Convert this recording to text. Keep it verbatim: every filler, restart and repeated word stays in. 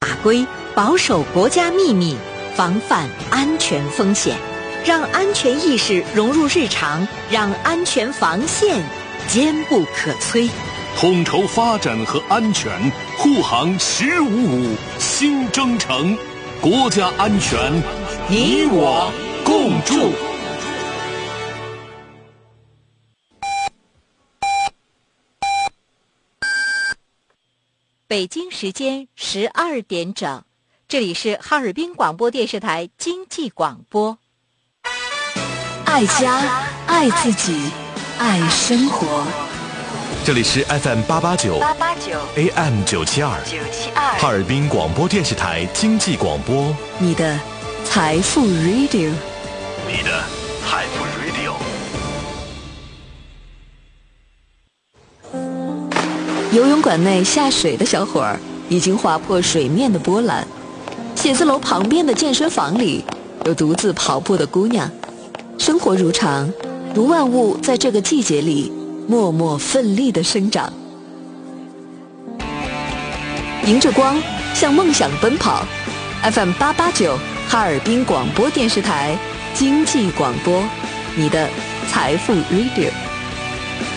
法规，保守国家秘密，防范安全风险，让安全意识融入日常，让安全防线坚不可摧。 统筹发展和安全，护航十五五新征程，国家安全，你我共筑。 北京时间十二点整，这里是哈尔滨广播电视台经济广播。 爱家，爱自己，爱生活。 这里是 F M 八八九 A M 九七二哈尔滨广播电视台经济广播， 你的财富 Radio， 你的财富 Radio。 游泳馆内下水的小伙儿已经划破水面的波澜，写字楼旁边的健身房里有独自跑步的姑娘。生活如常，如万物在这个季节里默默奋力地生长，迎着光向梦想奔跑。 F M 八八九哈尔滨广播电视台经济广播，你的财富 Radio。